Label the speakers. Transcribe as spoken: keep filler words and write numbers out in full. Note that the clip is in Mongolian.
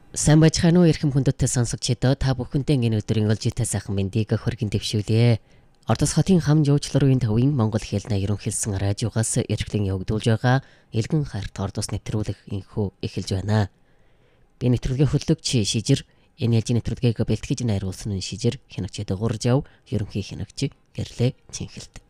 Speaker 1: Сайн бачхаано эрхэм хүндэт сонсогчдоо та бүхэндээ энэ өдрийн олжитай сайхан мэндийг хүргэн дэвшүүлье. Ордос хотын хам жуучлалын төвийн Монгол хэлний ерөнхийлсөн радиогоос эрхлэн явагдуулж байгаа Элгэн хайрт ордос нэвтрүүлэг инхүү эхэлж байна. Би нэвтрүүлгийн хөтлөгч шижир энэ ээлжийн нэвтрүүлгийг бэлтгэж найруулсан нь шижир хянагч дагуурж яв ерөнхий хянагч гэрлээ Чинхэлт.